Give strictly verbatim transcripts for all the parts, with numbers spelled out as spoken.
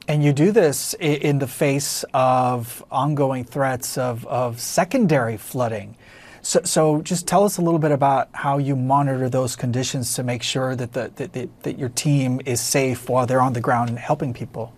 And you do this in the face of ongoing threats of, of secondary flooding. So, so just tell us a little bit about how you monitor those conditions to make sure that, the, that, that, that your team is safe while they're on the ground helping people.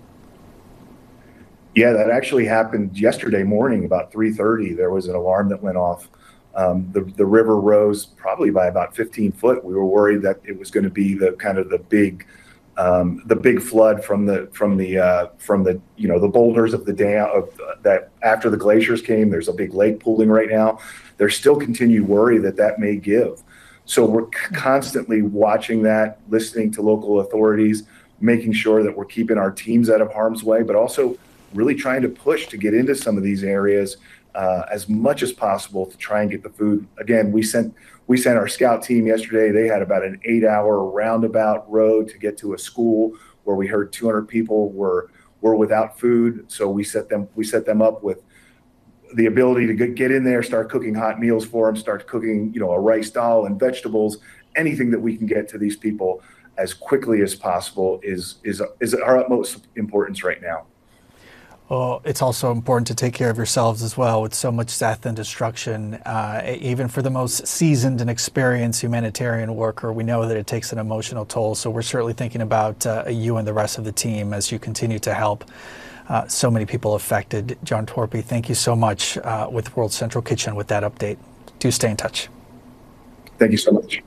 Yeah, that actually happened yesterday morning about three thirty. There was an alarm that went off. Um, the, the river rose probably by about fifteen foot. We were worried that it was going to be the kind of the big Um, the big flood from the from the uh, from the you know the boulders of the dam of uh, that after the glaciers came. There's a big lake pooling right now. There's still continued worry that that may give. So we're c- constantly watching that, listening to local authorities, making sure that we're keeping our teams out of harm's way, but also really trying to push to get into some of these areas uh, as much as possible to try and get the food. Again, we sent. We sent our scout team yesterday. They had about an eight-hour roundabout road to get to a school where we heard two hundred people were were without food. So we set them we set them up with the ability to get in there, start cooking hot meals for them, start cooking, you know, a rice dal and vegetables. Anything that we can get to these people as quickly as possible is is is our utmost importance right now. Well, it's also important to take care of yourselves as well with so much death and destruction. Uh, even for the most seasoned and experienced humanitarian worker, we know that it takes an emotional toll. So we're certainly thinking about uh, you and the rest of the team as you continue to help uh, so many people affected. John Torpey, thank you so much uh, with World Central Kitchen with that update. Do stay in touch. Thank you so much.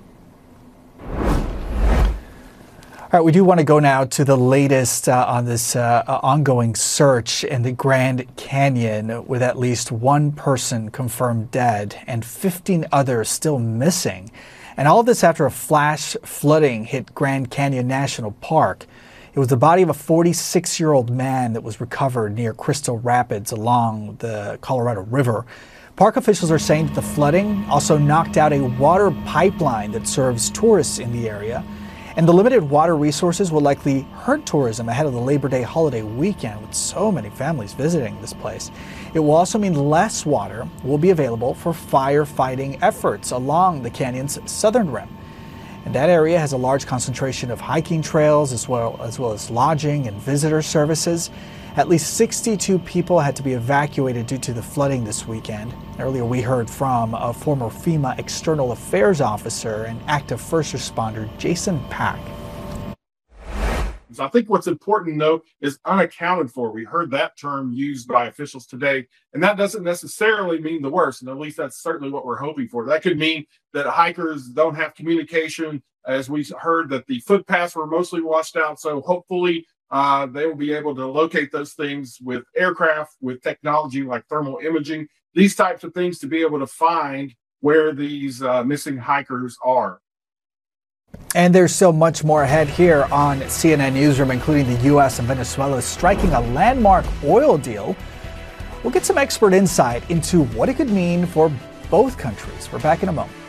All right, we do want to go now to the latest uh, on this uh, ongoing search in the Grand Canyon, with at least one person confirmed dead and fifteen others still missing. And all of this after a flash flooding hit Grand Canyon National Park. It was the body of a forty-six-year-old man that was recovered near Crystal Rapids along the Colorado River. Park officials are saying that the flooding also knocked out a water pipeline that serves tourists in the area. And the limited water resources will likely hurt tourism ahead of the Labor Day holiday weekend with so many families visiting this place. It will also mean less water will be available for firefighting efforts along the canyon's southern rim. And that area has a large concentration of hiking trails as well as well as lodging and visitor services. At least sixty-two people had to be evacuated due to the flooding this weekend. Earlier we heard from a former FEMA External Affairs officer and active first responder, Jason Pack. So I think what's important to note is unaccounted for. We heard that term used by officials today, and that doesn't necessarily mean the worst, and at least that's certainly what we're hoping for. That could mean that hikers don't have communication, as we heard that the footpaths were mostly washed out, so hopefully uh, they will be able to locate those things with aircraft, with technology like thermal imaging, these types of things to be able to find where these uh, missing hikers are. And there's so much more ahead here on C N N Newsroom, including the U S and Venezuela striking a landmark oil deal. We'll get some expert insight into what it could mean for both countries. We're back in a moment.